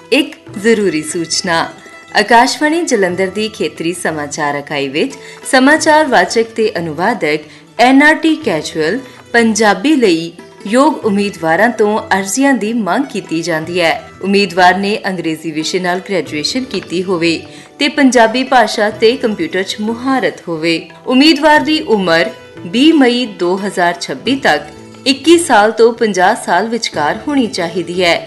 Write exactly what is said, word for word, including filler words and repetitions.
ਇੱਕ ਜ਼ਰੂਰੀ ਸੂਚਨਾ। ਆਕਾਸ਼ਵਾਣੀ ਜਲੰਧਰ ਦੀ ਖੇਤਰੀ ਸਮਾਚਾਰ ਇਕਾਈ ਵਿੱਚ ਸਮਾਚਾਰ ਵਾਚਕ ਤੇ ਅਨੁਵਾਦਕ N R T casual Punjabi ਲਈ ਯੋਗ ਉਮੀਦਵਾਰਾਂ ਤੋਂ ਅਰਜ਼ੀਆਂ ਦੀ ਮੰਗ ਕੀਤੀ ਜਾਂਦੀ ਹੈ। ਉਮੀਦਵਾਰ ਨੇ ਅੰਗਰੇਜ਼ੀ ਵਿਸ਼ੇ ਨਾਲ ਗ੍ਰੈਜੂਏਸ਼ਨ ਕੀਤੀ ਹੋਵੇ ਤੇ ਪੰਜਾਬੀ ਭਾਸ਼ਾ ਤੇ ਕੰਪਿਊਟਰ 'ਚ ਮੁਹਾਰਤ ਹੋਵੇ। ਉਮੀਦਵਾਰ ਦੀ ਉਮਰ ਵੀਹ ਮਈ ਦੋ ਹਜ਼ਾਰ ਛੱਬੀ ਤੱਕ ਇੱਕੀ ਸਾਲ ਤੋਂ ਪੰਜਾਹ ਸਾਲ ਵਿਚਕਾਰ ਹੋਣੀ ਚਾਹੀਦੀ ਹੈ।